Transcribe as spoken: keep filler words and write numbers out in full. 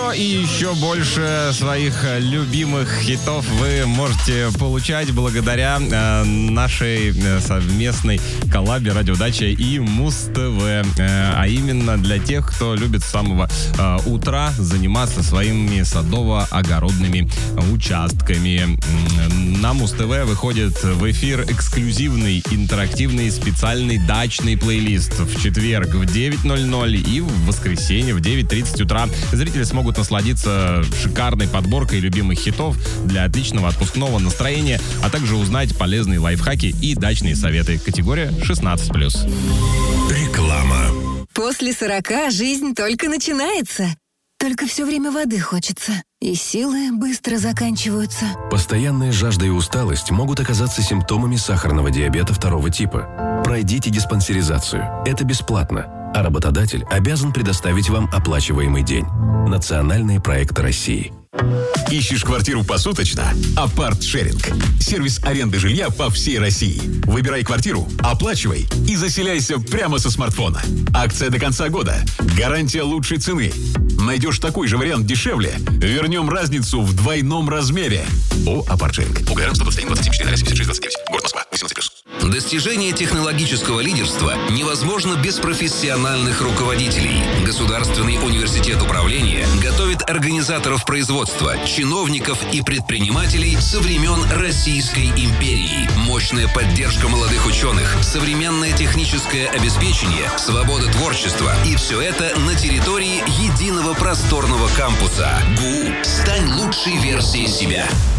еще и еще больше своих любимых хитов вы можете получать благодаря э, нашей э, совместной коллабе «Радиодача» и Муз-ТВ. Э, а именно для тех, кто любит с самого э, утра заниматься своими садово-огородными участками. На Муз-ТВ выходит в эфир эксклюзивный, интерактивный, специальный дачный плейлист в четверг в девять ноль ноль и в воскресенье в девять тридцать утра. Зрители смогут насладиться шикарной подборкой любимых хитов для отличного отпускного настроения, а также узнать полезные лайфхаки и дачные советы. Категория шестнадцать плюс. Реклама. После сорока жизнь только начинается. Только все время воды хочется. И силы быстро заканчиваются. Постоянная жажда и усталость могут оказаться симптомами сахарного диабета второго типа. Пройдите диспансеризацию. Это бесплатно. А работодатель обязан предоставить вам оплачиваемый день. Национальные проекты России. Ищешь квартиру посуточно? Апарт-шеринг. Сервис аренды жилья по всей России. Выбирай квартиру, оплачивай и заселяйся прямо со смартфона. Акция до конца года. Гарантия лучшей цены. Найдешь такой же вариант дешевле, вернем разницу в двойном размере. О, Апарт-шеринг. УГР сто двадцать один двадцать семь четыре семьдесят шесть двадцать девять. Город Москва. восемнадцать плюс. Достижение технологического лидерства невозможно без профессиональных руководителей. Государственный университет управления готовит организаторов производства, чиновников и предпринимателей со времен Российской империи. Мощная поддержка молодых ученых, современное техническое обеспечение, свобода творчества. И все это на территории единого просторного кампуса. ГУ. Стань лучшей версией себя.